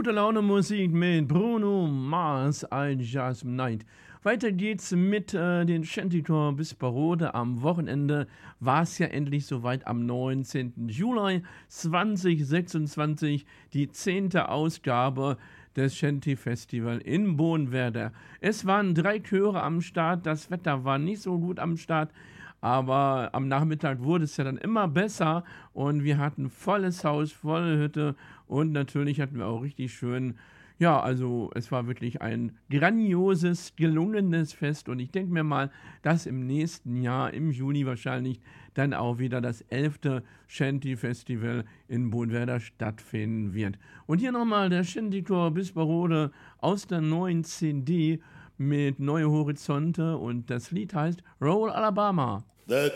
Gute Laune Musik mit Bruno Mars, I Just Night. Weiter geht's mit den Shantycore bis Parode. Am Wochenende war es ja endlich soweit, am 19. Juli 2026, die 10. Ausgabe des Shanty Festival in Bohnwerder. Es waren 3 Chöre am Start, das Wetter war nicht so gut am Start, aber am Nachmittag wurde es ja dann immer besser und wir hatten volles Haus, volle Hütte und natürlich hatten wir auch richtig schön, ja, also es war wirklich ein grandioses, gelungenes Fest und ich denke mir mal, dass im nächsten Jahr, im Juni wahrscheinlich, dann auch wieder das 11. Shanty Festival in Bohnwerder stattfinden wird. Und hier nochmal der Shantycore bis Parode aus der neuen CD mit Neue Horizonte und das Lied heißt Roll Alabama.